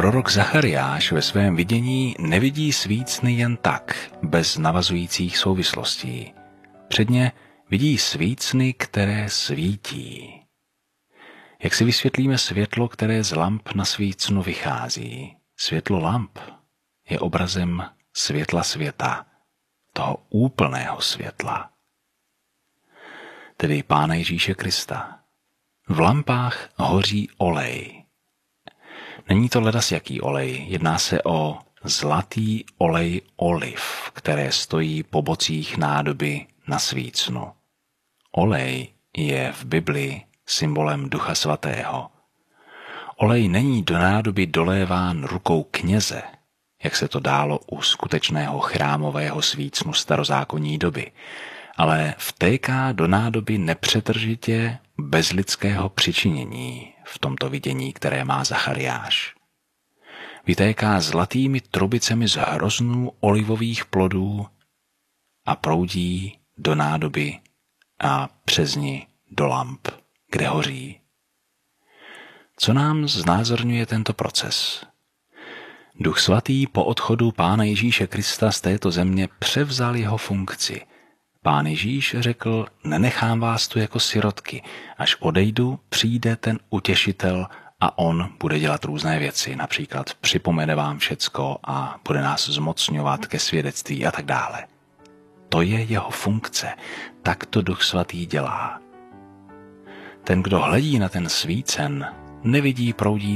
Prorok Zachariáš ve svém vidění nevidí svícny jen tak, bez navazujících souvislostí. Předně vidí svícny, které svítí. Jak si vysvětlíme světlo, které z lamp na svícnu vychází? Světlo lamp je obrazem světla světa, toho úplného světla, tedy Pána Ježíše Krista. V lampách hoří olej. Není to ledasjaký olej, jedná se o zlatý olej oliv, které stojí po bocích nádoby na svícnu. Olej je v Biblii symbolem Ducha Svatého. Olej není do nádoby doléván rukou kněze, jak se to dálo u skutečného chrámového svícnu starozákonní doby, ale vtéká do nádoby nepřetržitě bez lidského přičinění v tomto vidění, které má Zachariáš. Vytéká zlatými trubicemi z hroznů olivových plodů a proudí do nádoby a přes ní do lamp, kde hoří. Co nám znázorňuje tento proces? Duch Svatý po odchodu Pána Ježíše Krista z této země převzal jeho funkci. Pán Ježíš řekl, nenechám vás tu jako sirotky, až odejdu, přijde ten utěšitel a on bude dělat různé věci, například připomene vám všecko a bude nás zmocňovat ke svědectví a tak dále. To je jeho funkce, tak to Duch Svatý dělá. Ten, kdo hledí na ten svícen, nevidí proudí